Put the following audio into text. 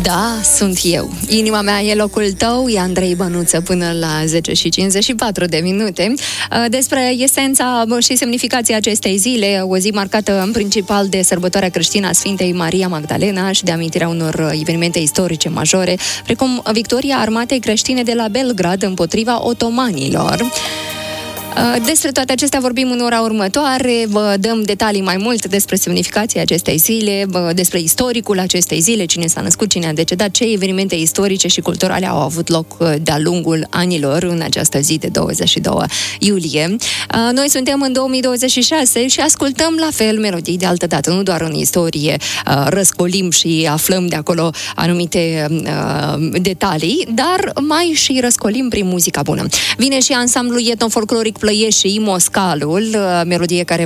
Da, sunt eu. Inima mea e locul tău, e Andrei Bănuță până la 10:54. Despre esența și semnificația acestei zile, o zi marcată în principal de sărbătoarea creștină a Sfintei Maria Magdalena și de amintirea unor evenimente istorice majore, precum victoria armatei creștine de la Belgrad împotriva otomanilor. Despre toate acestea vorbim în ora următoare, vă dăm detalii mai mult despre semnificația acestei zile, despre istoricul acestei zile, cine s-a născut, cine a decedat, ce evenimente istorice și culturale au avut loc de-a lungul anilor în această zi de 22 iulie. Noi suntem în 2026 și ascultăm la fel melodii de altă dată, nu doar în istorie, răscolim și aflăm de acolo anumite detalii, dar mai și răscolim prin muzica bună. Vine și ansamblul etnofolcloric Plăieșii, Moscalul, melodie care